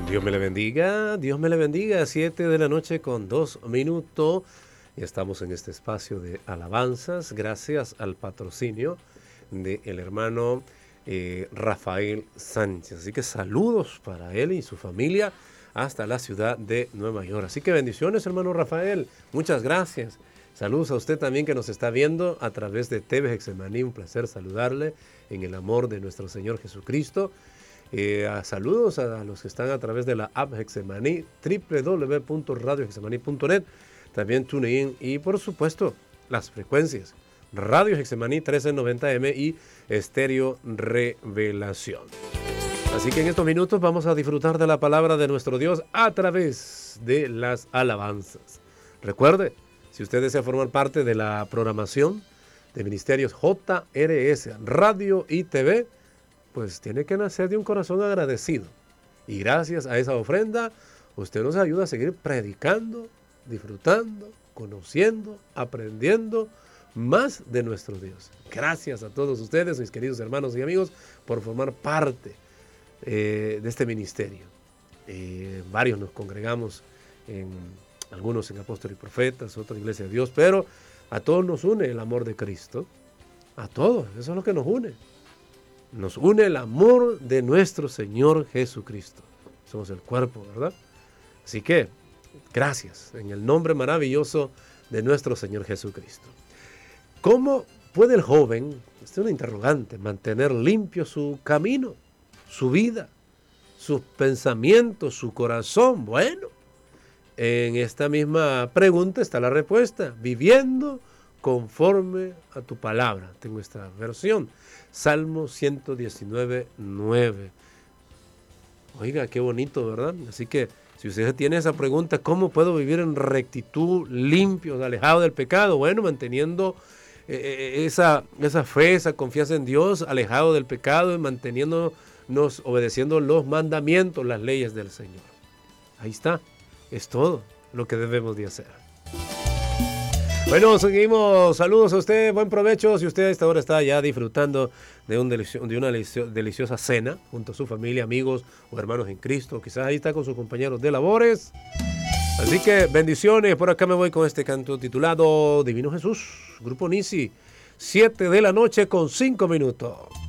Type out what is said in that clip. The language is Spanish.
Dios me le bendiga, 7 de la noche con 2 minutos. Y estamos en este espacio de alabanzas, gracias al patrocinio del hermano Rafael Sánchez. Así que saludos para él y su familia hasta la ciudad de Nueva York. Así que bendiciones, hermano Rafael, muchas gracias. Saludos a usted también que nos está viendo a través de TV Getsemaní, un placer saludarle en el amor de nuestro Señor Jesucristo. Saludos a los que están a través de la app Getsemaní, www.radiogetsemaní.net, también TuneIn y por supuesto las frecuencias Radio Getsemaní 1390M y Estéreo Revelación. Así que en estos minutos vamos a disfrutar de la palabra de nuestro Dios a través de las alabanzas. Recuerde, si usted desea formar parte de la programación de Ministerios JRS, Radio y TV, pues tiene que nacer de un corazón agradecido. Y gracias a esa ofrenda, usted nos ayuda a seguir predicando, disfrutando, conociendo, aprendiendo más de nuestro Dios. Gracias a todos ustedes, mis queridos hermanos y amigos, por formar parte de este ministerio. Varios nos congregamos, algunos en Apóstoles y Profetas, otros en Iglesia de Dios, pero a todos nos une el amor de Cristo. A todos, eso es lo que nos une. Nos une el amor de nuestro Señor Jesucristo. Somos el cuerpo, ¿verdad? Así que, gracias, en el nombre maravilloso de nuestro Señor Jesucristo. ¿Cómo puede el joven, esta es una interrogante, mantener limpio su camino, su vida, sus pensamientos, su corazón? Bueno, en esta misma pregunta está la respuesta: viviendo conforme a tu palabra. Tengo esta versión, Salmo 119, 9. Oiga, qué bonito, ¿verdad? Así que si usted tiene esa pregunta, ¿cómo puedo vivir en rectitud, limpio, alejado del pecado? Bueno, manteniendo esa fe, esa confianza en Dios, alejado del pecado y manteniéndonos obedeciendo los mandamientos, las leyes del Señor. Ahí está, es todo lo que debemos de hacer. Bueno, seguimos. Saludos a usted, buen provecho. Si usted a esta hora está ya disfrutando de una deliciosa cena junto a su familia, amigos o hermanos en Cristo, quizás ahí está con sus compañeros de labores. Así que bendiciones. Por acá me voy con este canto titulado Divino Jesús, Grupo Nisi, 7 de la noche con 5 minutos.